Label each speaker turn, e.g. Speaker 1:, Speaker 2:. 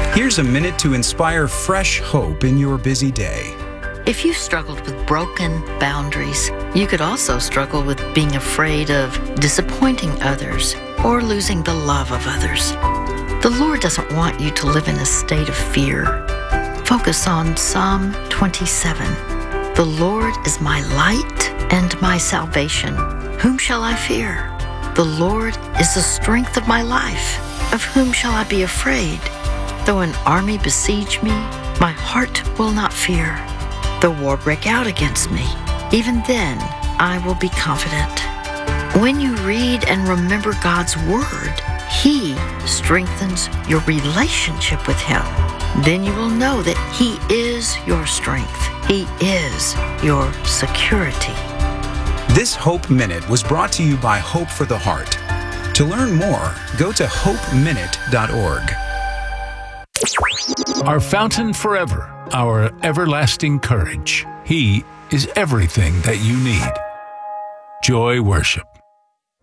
Speaker 1: Here's a minute to inspire fresh hope in your busy day.
Speaker 2: If you struggled with broken boundaries, you could also struggle with being afraid of disappointing others or losing the love of others. The Lord doesn't want you to live in a state of fear. Focus on Psalm 27. The Lord is my light and my salvation. Whom shall I fear? The Lord is the strength of my life. Of whom shall I be afraid? Though an army besiege me, my heart will not fear. Though war break out against me, even then I will be confident. When you read and remember God's Word, He strengthens your relationship with Him. Then you will know that He is your strength. He is your security.
Speaker 1: This Hope Minute was brought to you by Hope for the Heart. To learn more, go to hopeminute.org.
Speaker 3: Our fountain forever, our everlasting courage. He is everything that you need. Joy Worship.